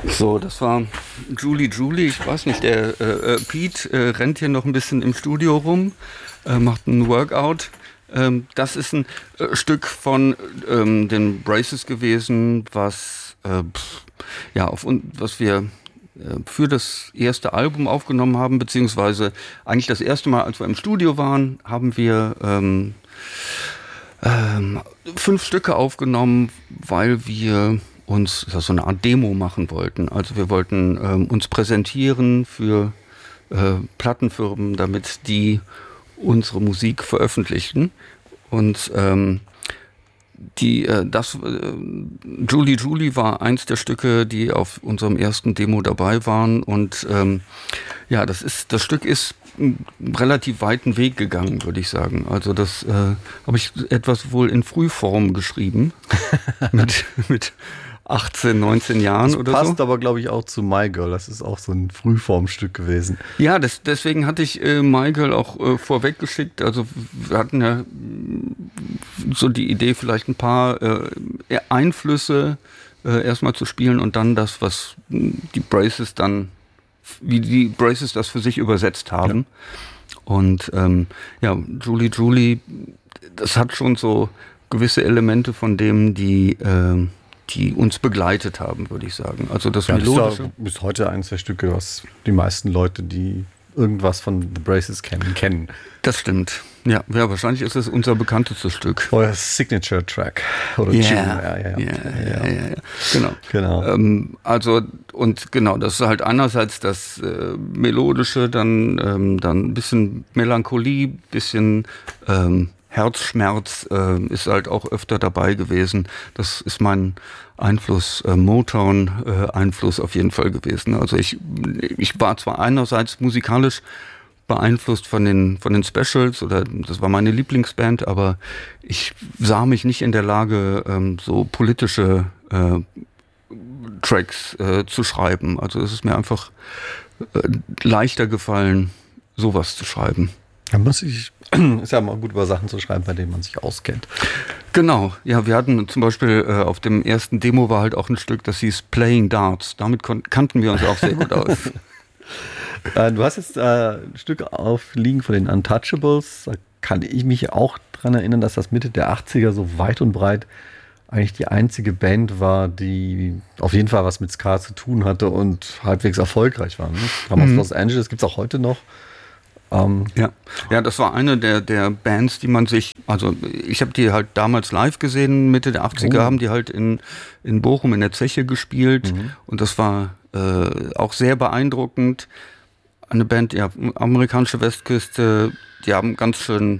So, das war Julie Julie. Ich weiß nicht, der Pete rennt hier noch ein bisschen im Studio rum, macht ein Workout. Das ist ein Stück von den Braces gewesen, was was wir für das erste Album aufgenommen haben, beziehungsweise eigentlich das erste Mal, als wir im Studio waren, haben wir 5 Stücke aufgenommen, weil wir uns so eine Art Demo machen wollten. Also wir wollten uns präsentieren für Plattenfirmen, damit die unsere Musik veröffentlichen. Und Julie Julie war eins der Stücke, die auf unserem ersten Demo dabei waren. Und das Stück ist einen relativ weiten Weg gegangen, würde ich sagen. Also das habe ich etwas wohl in Frühform geschrieben, mit 18, 19 Jahren das oder so. Passt aber, glaube ich, auch zu My Girl. Das ist auch so ein Frühformstück gewesen. Ja, deswegen hatte ich My Girl auch vorweggeschickt. Also wir hatten ja so die Idee, vielleicht ein paar Einflüsse erstmal zu spielen und dann das, was die Braces wie die Braces das für sich übersetzt haben. Ja. Und Julie Julie, das hat schon so gewisse Elemente von dem, die uns begleitet haben, würde ich sagen. Also das Melodische. Das ist ja bis heute eines der Stücke, was die meisten Leute, die irgendwas von The Braces kennen. Das stimmt. Ja, wahrscheinlich ist es unser bekanntestes Stück. Euer Signature-Track. Oder Tune. Ja. Genau. Das ist halt einerseits das Melodische, dann ein bisschen Melancholie, bisschen Herzschmerz ist halt auch öfter dabei gewesen. Das ist mein Einfluss, Motown-Einfluss auf jeden Fall gewesen. Also ich war zwar einerseits musikalisch beeinflusst von den Specials, oder das war meine Lieblingsband, aber ich sah mich nicht in der Lage, so politische Tracks zu schreiben. Also es ist mir einfach leichter gefallen, sowas zu schreiben. Ist ja mal gut, über Sachen zu schreiben, bei denen man sich auskennt. Genau, ja, wir hatten zum Beispiel auf dem ersten Demo war halt auch ein Stück, das hieß Playing Darts. Damit kannten wir uns auch sehr gut aus. Du hast jetzt ein Stück aufliegen von den Untouchables. Da kann ich mich auch dran erinnern, dass das Mitte der 80er so weit und breit eigentlich die einzige Band war, die auf jeden Fall was mit Ska zu tun hatte und halbwegs erfolgreich war. Ne? Kam aus Los Angeles, gibt es auch heute noch. Ja, das war eine der Bands, die man sich, also ich habe die halt damals live gesehen, Mitte der 80er haben die halt in Bochum in der Zeche gespielt und das war auch sehr beeindruckend. Eine Band, ja, amerikanische Westküste, die haben ganz schön,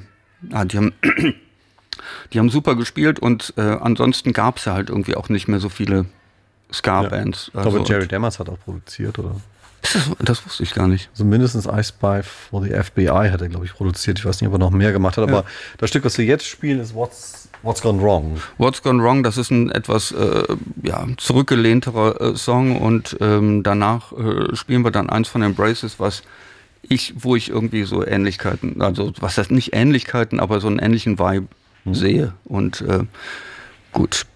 die haben super gespielt und ansonsten gab es ja halt irgendwie auch nicht mehr so viele Ska-Bands. Ja. Ich glaube, Jerry Dammers hat auch produziert, oder? Das wusste ich gar nicht. So mindestens I Spy for the FBI hat er, glaube ich, produziert. Ich weiß nicht, ob er noch mehr gemacht hat, aber das Stück, was wir jetzt spielen, ist What's Gone Wrong. What's Gone Wrong, das ist ein etwas zurückgelehnterer Song und danach spielen wir dann eins von den Braces, wo ich irgendwie so Ähnlichkeiten, also was heißt nicht Ähnlichkeiten, aber so einen ähnlichen Vibe sehe und gut.